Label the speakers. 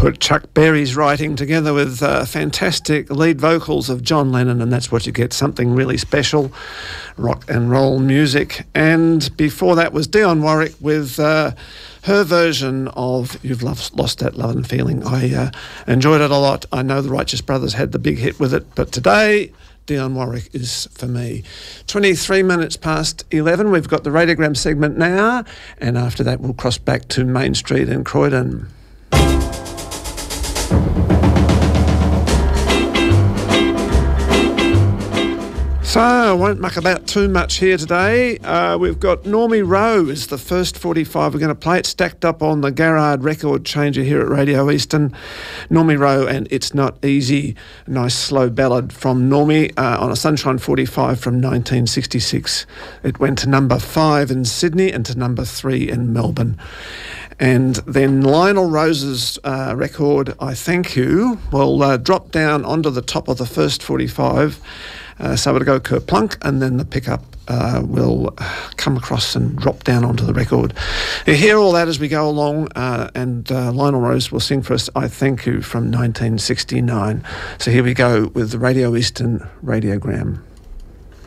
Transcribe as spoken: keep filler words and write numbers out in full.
Speaker 1: put Chuck Berry's writing together with uh, fantastic lead vocals of John Lennon, and that's what you get, something really special, rock and roll music. And before that was Dionne Warwick with uh, her version of You've Lost, Lost That Love and Feeling. I uh, enjoyed it a lot. I know the Righteous Brothers had the big hit with it, but today Dionne Warwick is for me. twenty-three minutes past eleven. We've got the radiogram segment now, and after that we'll cross back to Main Street in Croydon. So I won't muck about too much here today. Uh, we've got Normie Rowe is the first forty-five we're going to play. It stacked up on the Garrard record changer here at Radio Eastern. Normie Rowe and It's Not Easy. A nice slow ballad from Normie uh, on a Sunshine forty-five from nineteen sixty-six. It went to number five in Sydney and to number three in Melbourne. And then Lionel Rose's uh, record, I Thank You, will uh, drop down onto the top of the first forty-five. Uh, so it'll go kerplunk, and then the pickup uh, will come across and drop down onto the record. You hear all that as we go along, uh, and uh, Lionel Rose will sing for us I Thank You from nineteen sixty-nine. So here we go with the Radio Eastern radiogram.